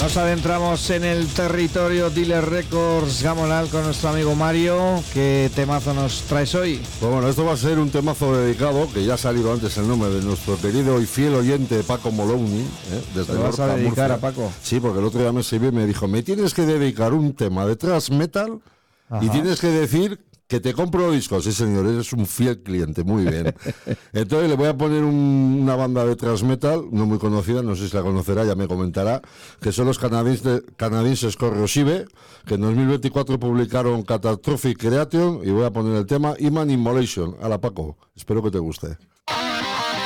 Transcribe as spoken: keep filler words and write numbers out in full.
Nos adentramos en el territorio Dealer Records Gamonal con nuestro amigo Mario. ¿Qué temazo nos traes hoy? Pues bueno, esto va a ser un temazo dedicado, que ya ha salido antes el nombre de nuestro querido y fiel oyente Paco Moloni, ¿eh? Desde ¿Lo vas a dedicar Murcia. a Paco? Sí, porque el otro día me escribió y me dijo, me tienes que dedicar un tema de thrash metal. Ajá. Y tienes que decir que te compro discos. Sí, señor, eres un fiel cliente, muy bien. Entonces le voy a poner un, una banda de thrash metal, no muy conocida, no sé si la conocerá, ya me comentará, que son los canadienses, canadienses Corrosive, que en dos mil veinticuatro publicaron Catastrophic Creation, y voy a poner el tema Human Immolation. A la Paco, espero que te guste.